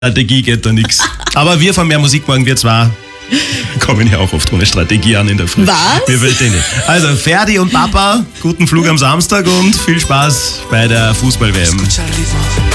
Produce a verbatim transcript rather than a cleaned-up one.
Strategie geht da nichts. Aber wir von Mehr Musik morgen, wir zwei kommen ja auch oft ohne Strategie an in der Früh. Was? Wir fällt eh nicht. Also Ferdi und Papa, guten Flug am Samstag und viel Spaß bei der Fußball-W M.